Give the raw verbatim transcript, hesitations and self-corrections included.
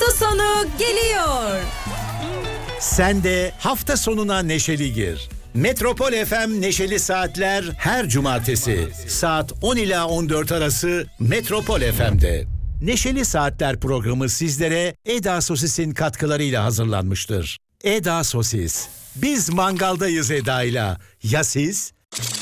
Hafta sonu geliyor. Sen de hafta sonuna neşeli gir. Metropol F M Neşeli Saatler her cumartesi saat on ila on dört arası Metropol F M'de. Neşeli Saatler programı sizlere Eda Sosis'in katkılarıyla hazırlanmıştır. Eda Sosis. Biz mangaldayız Eda'yla. Ya siz?